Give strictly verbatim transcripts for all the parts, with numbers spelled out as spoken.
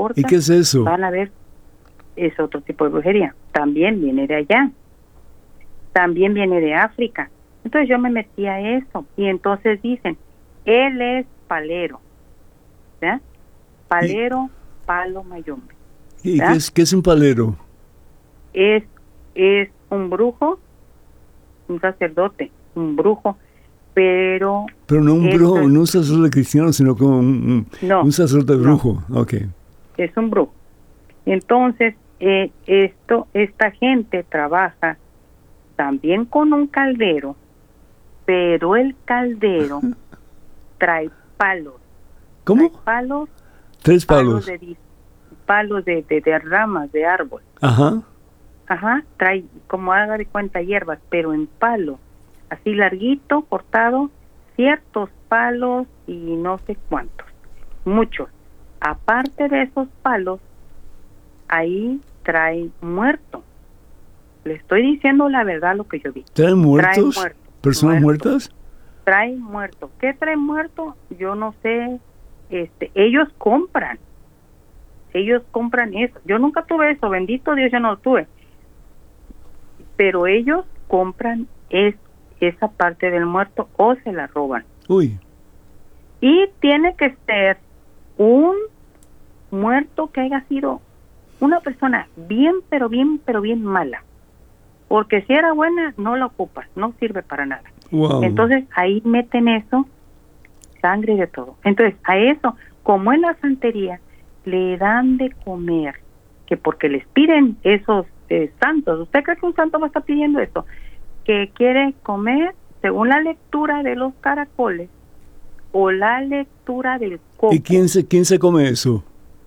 importa. ¿Y qué es eso? Van a ver, es otro tipo de brujería. También viene de allá. También viene de África. Entonces yo me metí a eso. Y entonces dicen, él es palero. ¿Verdad? Palero, ¿Y? Palo mayombe. ¿Y qué es, qué es un palero? Es, es un brujo, un sacerdote, un brujo, pero... Pero no un brujo, es, no un sacerdote cristiano, sino como un, un, no, un sacerdote brujo. No. Ok. Es un brujo. Entonces, eh, esto, esta gente trabaja también con un caldero, pero el caldero trae palos. ¿Cómo? Trae palos. Tres palos. Palos de, palos de, de, de ramas de árbol. Ajá. Ajá, trae como haga de cuenta hierbas, pero en palo, así larguito, cortado, ciertos palos y no sé cuántos, muchos. Aparte de esos palos, ahí trae muerto. Le estoy diciendo la verdad lo que yo vi. ¿Trae muertos? Trae muerto, ¿Personas muerto. muertas? Trae muerto. ¿Qué trae muerto? Yo no sé. Este, ellos compran. Ellos compran eso. Yo nunca tuve eso, bendito Dios, yo no lo tuve. Pero ellos compran es, esa parte del muerto o se la roban. Uy. Y tiene que ser un muerto que haya sido una persona bien, pero bien, pero bien mala. Porque si era buena, no la ocupas, no sirve para nada. Wow. Entonces ahí meten eso, sangre y de todo. Entonces a eso, como en la santería, le dan de comer, que porque les piden esos eh, santos. ¿Usted cree que un santo va a estar pidiendo eso? Que quiere comer según la lectura de los caracoles o la lectura del coco. ¿Y quién se, quién se come eso?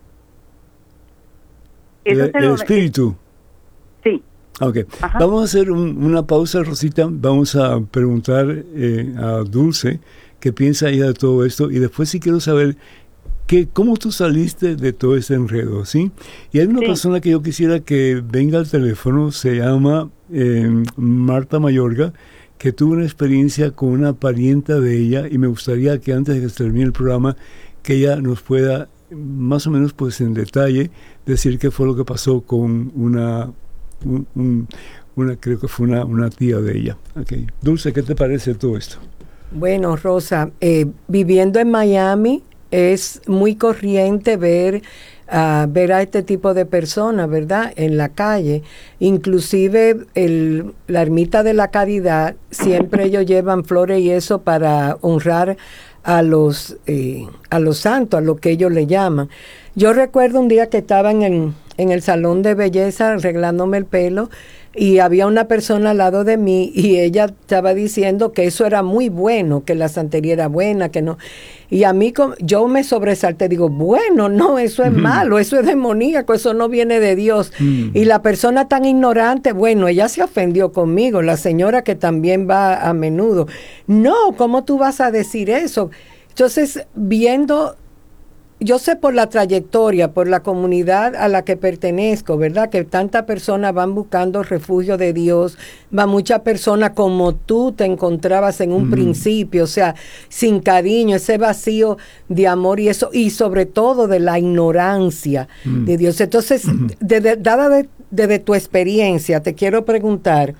Eso el, se el lo, espíritu. Sí. Ok. Ajá. Vamos a hacer un, una pausa, Rosita. Vamos a preguntar eh, a Dulce qué piensa ella de todo esto y después sí quiero saber que cómo tú saliste de todo este enredo, ¿sí? Y hay una sí. persona que yo quisiera que venga al teléfono, se llama eh, Marta Mayorga, que tuvo una experiencia con una parienta de ella y me gustaría que antes de que se termine el programa, que ella nos pueda más o menos pues en detalle decir qué fue lo que pasó con una, un, un, una creo que fue una, una tía de ella. Okay. Dulce, ¿qué te parece todo esto? Bueno, Rosa, eh, viviendo en Miami, es muy corriente ver, uh, ver a este tipo de personas, ¿verdad?, en la calle. Inclusive el, la Ermita de la Caridad, siempre ellos llevan flores y eso para honrar a los, eh, a los santos, a lo que ellos le llaman. Yo recuerdo un día que estaba en el, en el salón de belleza arreglándome el pelo y había una persona al lado de mí y ella estaba diciendo que eso era muy bueno, que la santería era buena, que no. Y a mí, yo me sobresalté, digo, bueno, no, eso es uh-huh. malo, eso es demoníaco, eso no viene de Dios. Uh-huh. Y la persona tan ignorante, bueno, ella se ofendió conmigo, la señora que también va a menudo. No, ¿cómo tú vas a decir eso? Entonces, viendo... Yo sé por la trayectoria, por la comunidad a la que pertenezco, ¿verdad? Que tantas personas van buscando refugio de Dios, va muchas personas como tú te encontrabas en un mm. principio, o sea, sin cariño, ese vacío de amor y eso, y sobre todo de la ignorancia mm. de Dios. Entonces, mm. de, de, dada desde de, de tu experiencia, te quiero preguntar,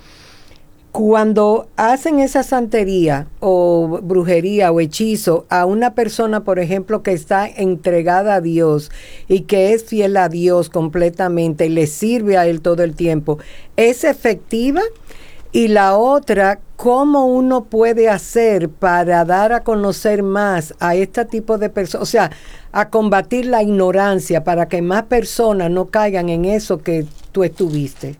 cuando hacen esa santería o brujería o hechizo a una persona, por ejemplo, que está entregada a Dios y que es fiel a Dios completamente y le sirve a Él todo el tiempo, ¿es efectiva? Y la otra, ¿cómo uno puede hacer para dar a conocer más a este tipo de personas? O sea, a combatir la ignorancia para que más personas no caigan en eso que tú estuviste.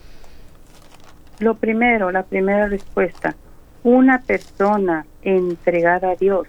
Lo primero, la primera respuesta, una persona entregada a Dios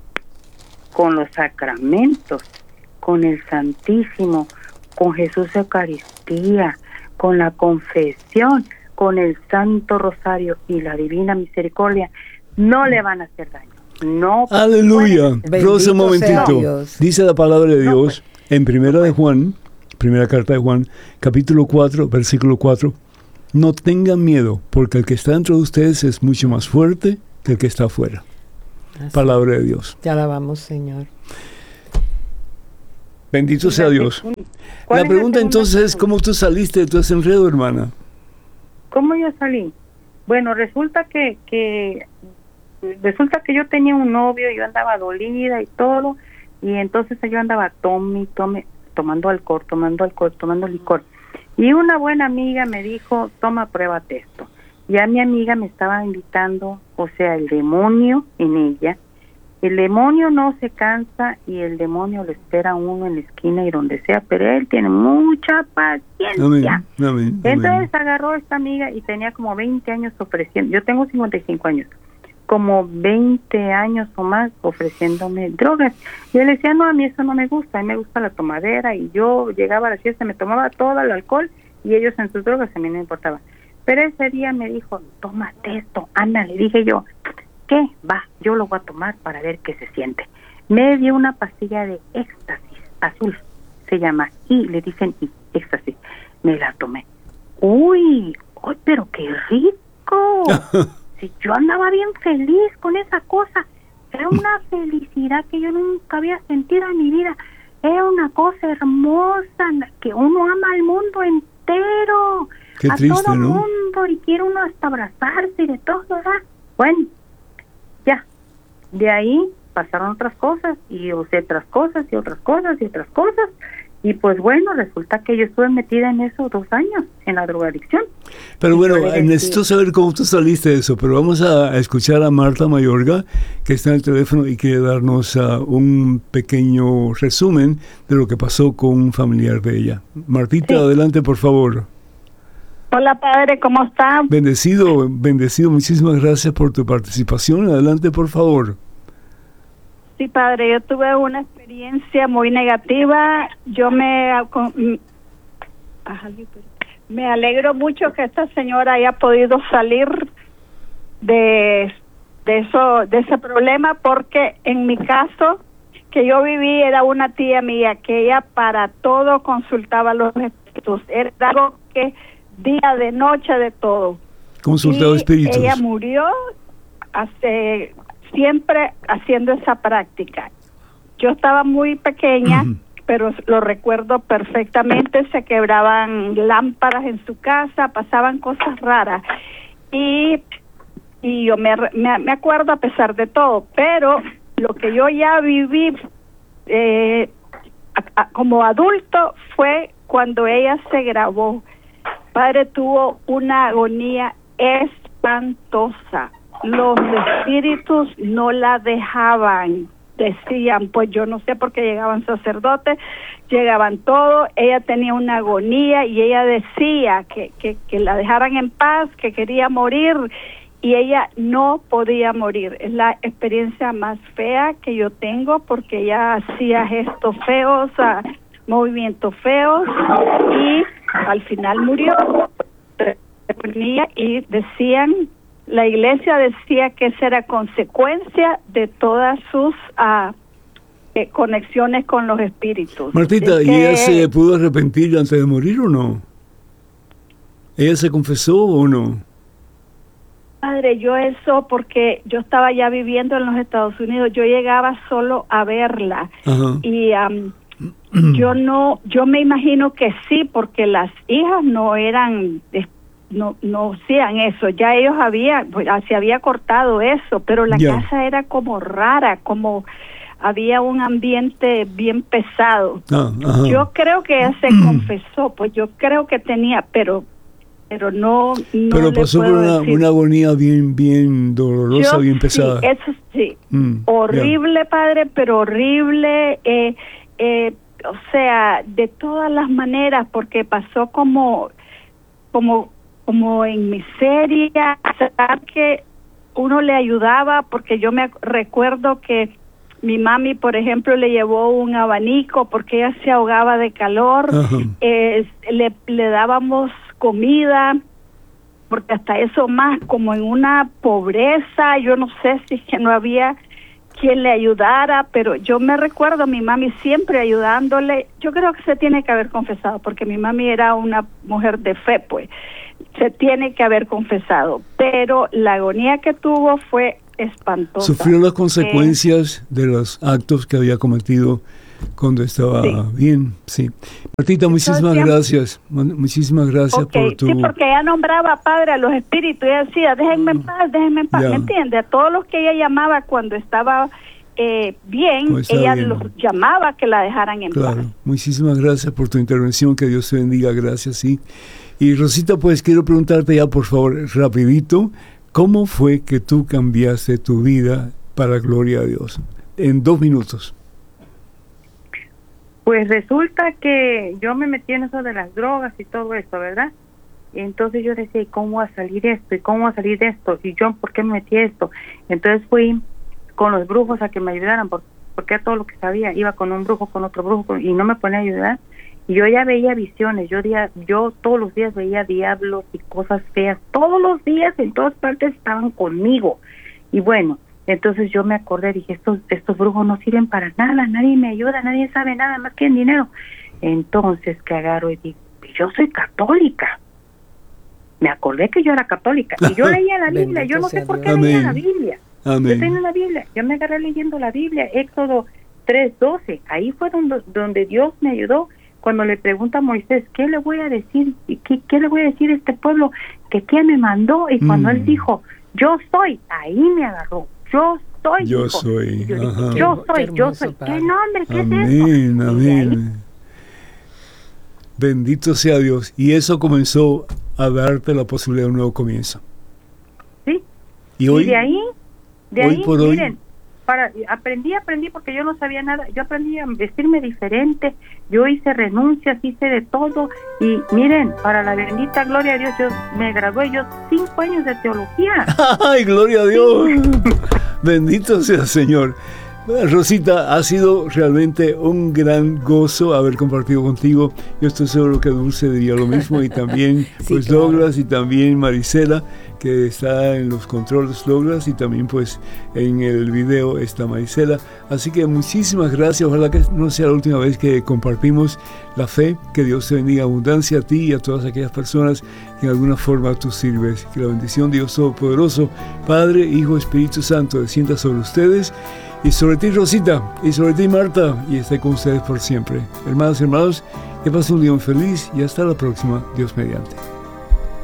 con los sacramentos, con el Santísimo, con Jesús Eucaristía, con la confesión, con el Santo Rosario y la Divina Misericordia, no le van a hacer daño. No. Aleluya. Rosa, un momentito. Dice la palabra de Dios no, pues, en Primera de Juan, primera carta de Juan, capítulo cuatro, versículo cuatro. No tengan miedo, porque el que está dentro de ustedes es mucho más fuerte que el que está afuera. Así. Palabra de Dios. Te alabamos, Señor. Bendito sea Dios. La pregunta entonces es, ¿cómo tú saliste de todo ese enredo, hermana? ¿Cómo yo salí? Bueno, resulta que, que resulta que yo tenía un novio, yo andaba dolida y todo, y entonces yo andaba tome, tome, tomando alcohol, tomando alcohol, tomando licor. Y una buena amiga me dijo, toma, pruébate esto. Ya mi amiga me estaba invitando, o sea, el demonio en ella. El demonio no se cansa y el demonio lo espera a uno en la esquina y donde sea, pero él tiene mucha paciencia. Amén, amén, Entonces amén. agarró a esta amiga y tenía como veinte años ofreciendo, yo tengo cincuenta y cinco años, como veinte años o más ofreciéndome drogas. Yo le decía, no, a mí eso no me gusta, a mí me gusta la tomadera, y yo llegaba a la fiesta, me tomaba todo el alcohol y ellos en sus drogas, a mí no me importaba. Pero ese día me dijo, tómate esto, anda, le dije yo, ¿qué? Va, yo lo voy a tomar para ver qué se siente. Me dio una pastilla de éxtasis azul, se llama, y le dicen y, éxtasis. Me la tomé. Uy, uy, pero qué rico. Si yo andaba bien feliz con esa cosa, era una felicidad que yo nunca había sentido en mi vida. Era una cosa hermosa, que uno ama al mundo entero, Qué a triste, todo el ¿no? mundo, y quiere uno hasta abrazarse y de todo, ¿verdad? Bueno, ya, de ahí pasaron otras cosas, y usé otras cosas, y otras cosas, y otras cosas, y pues bueno, resulta que yo estuve metida en eso dos años, en la drogadicción. Pero Y bueno, yo le necesito decía, saber cómo tú saliste de eso, pero vamos a, a escuchar a Marta Mayorga, que está en el teléfono y quiere darnos uh, un pequeño resumen de lo que pasó con un familiar de ella. Martita, Sí. adelante, por favor. Hola, padre, ¿cómo está? Bendecido, bendecido, muchísimas gracias por tu participación. Adelante, por favor. Sí, padre, yo tuve una experiencia muy negativa. Yo me me alegro mucho que esta señora haya podido salir de de eso, de ese problema, porque en mi caso que yo viví era una tía mía que ella para todo consultaba los espíritus. Era algo que día de noche de todo. Consultado Y espíritus. ella murió hace siempre haciendo esa práctica. Yo estaba muy pequeña, Ujú. pero lo recuerdo perfectamente. Se quebraban lámparas en su casa, pasaban cosas raras, y y yo me, me, me acuerdo a pesar de todo, pero lo que yo ya viví eh, a, a, como adulto fue cuando ella se grabó. Padre, tuvo una agonía espantosa. Los espíritus no la dejaban. Decían, pues yo no sé por qué llegaban sacerdotes, llegaban todos. Ella tenía una agonía y ella decía que, que, que la dejaran en paz, que quería morir, y ella no podía morir. Es la experiencia más fea que yo tengo, porque ella hacía gestos feos, a, movimientos feos, y al final murió. Y decían, la iglesia decía que esa era consecuencia de todas sus uh, eh, conexiones con los espíritus. Martita, Es ¿y ella que- se pudo arrepentir antes de morir o no? ¿Ella se confesó o no? Padre, yo eso, porque yo estaba ya viviendo en los Estados Unidos, yo llegaba solo a verla. Ajá. Y um, yo no, yo me imagino que sí, porque las hijas no eran, de- no, no hacían eso. Ya ellos habían, pues, se había cortado eso, pero la Ya. casa era como rara, como había un ambiente bien pesado. Ah, ajá. Yo creo que ella se confesó, pues yo creo que tenía, pero, pero no, no Pero le pasó por puedo una, decir. una agonía bien, bien dolorosa, Yo bien sí, pesada. eso sí. Mm, Horrible, padre, pero horrible. Eh, eh, o sea, de todas las maneras, porque pasó como, como, como en miseria. O sea, que uno le ayudaba, porque yo me ac- recuerdo que mi mami, por ejemplo, le llevó un abanico porque ella se ahogaba de calor. Ajá. Eh, le, le dábamos comida, porque hasta eso más, como en una pobreza, yo no sé si es que no había quien le ayudara, pero yo me recuerdo a mi mami siempre ayudándole. Yo creo que se tiene que haber confesado, porque mi mami era una mujer de fe, pues se tiene que haber confesado, pero la agonía que tuvo fue espantosa. Sufrió las consecuencias de los actos que había cometido cuando estaba Sí. bien, sí. Martita, muchísimas tiempo. gracias, muchísimas gracias Ok, por tu... sí, porque ella nombraba Padre a los espíritus, ella decía, déjenme en paz, déjenme en paz, Ya. ¿me entiende? A todos los que ella llamaba cuando estaba eh, bien, Pues está ella bien. los llamaba que la dejaran en Claro, paz. muchísimas gracias por tu intervención, que Dios te bendiga, gracias, sí. Y Rosita, pues quiero preguntarte ya, por favor, rapidito, ¿cómo fue que tú cambiaste tu vida para gloria a Dios? En dos minutos. Pues resulta que yo me metí en eso de las drogas y todo esto, ¿verdad? Y entonces yo decía, ¿y cómo va a salir esto? ¿Y cómo va a salir de esto? ¿Y yo por qué me metí esto? Entonces fui con los brujos a que me ayudaran, por- porque a todo lo que sabía, iba con un brujo, con otro brujo, y no me ponía a ayudar. Y yo ya veía visiones, yo, día, yo todos los días veía diablos y cosas feas, todos los días en todas partes estaban conmigo. Y bueno, entonces yo me acordé, dije, estos, estos brujos no sirven para nada, nadie me ayuda, nadie sabe nada más que en dinero. Entonces que agarro y digo, yo soy católica. Me acordé que yo era católica y yo leía la Biblia, Bendito yo no sé sea por qué Dios. leía Amén. la Biblia. Yo Amén. tenía la Biblia, yo me agarré leyendo la Biblia, Éxodo tres doce, ahí fue donde, donde Dios me ayudó, cuando le pregunta a Moisés, ¿qué le voy a decir? ¿Qué, qué le voy a decir a este pueblo? ¿Que quién me mandó? Y cuando Mm. él dijo, yo soy, ahí me agarró, yo soy. Yo dijo. soy, Y yo dije, ajá. yo Qué soy, yo hermoso, soy. padre. ¿Qué nombre? ¿Qué es Amén, eso? Y de ahí, amén. Bendito sea Dios. Y eso comenzó a darte la posibilidad de un nuevo comienzo. sí. Y hoy, y de ahí, de hoy ahí, por hoy- miren, para, aprendí, aprendí porque yo no sabía nada, yo aprendí a vestirme diferente, yo hice renuncias, hice de todo, y miren, para la bendita gloria de Dios, yo me gradué, yo cinco años de teología. ¡ay, gloria a Dios! Bendito sea el Señor. Bueno, Rosita, ha sido realmente un gran gozo haber compartido contigo. Yo estoy seguro que Dulce diría lo mismo, y también Sí, pues claro. Douglas, y también Marisela, que está en los controles, Douglas, y también pues en el video está Marisela. Así que muchísimas gracias. Ojalá que no sea la última vez que compartimos la fe. Que Dios te bendiga abundancia a ti y a todas aquellas personas que en alguna forma tú sirves. Que la bendición de Dios Todopoderoso, Padre, Hijo, Espíritu Santo, descienda sobre ustedes y sobre ti, Rosita, y sobre ti, Marta, y esté con ustedes por siempre. Hermanos y hermanos, que pasen un día muy feliz y hasta la próxima, Dios mediante.